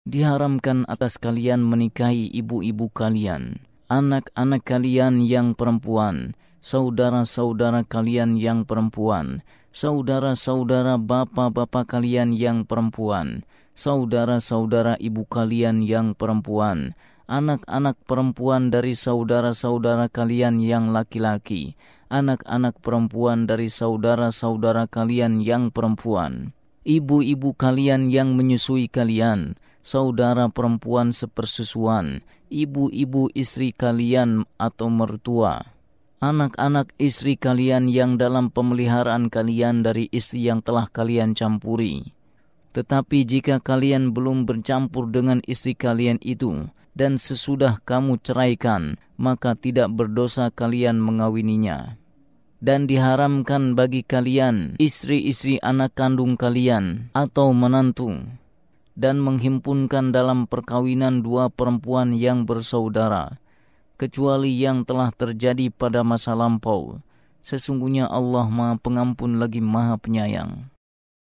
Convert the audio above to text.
Diharamkan atas kalian menikahi ibu-ibu kalian, anak-anak kalian yang perempuan, saudara-saudara kalian yang perempuan, saudara-saudara bapak-bapak kalian yang perempuan, saudara-saudara ibu kalian yang perempuan, anak-anak perempuan dari saudara-saudara kalian yang laki-laki, anak-anak perempuan dari saudara-saudara kalian yang perempuan, ibu-ibu kalian yang menyusui kalian, saudara perempuan sepersusuan, ibu-ibu istri kalian atau mertua, anak-anak istri kalian yang dalam pemeliharaan kalian dari istri yang telah kalian campuri. Tetapi jika kalian belum bercampur dengan istri kalian itu, dan sesudah kamu ceraikan, maka tidak berdosa kalian mengawininya. Dan diharamkan bagi kalian istri-istri anak kandung kalian atau menantu, dan menghimpunkan dalam perkawinan dua perempuan yang bersaudara, kecuali yang telah terjadi pada masa lampau. Sesungguhnya Allah Maha Pengampun lagi Maha Penyayang.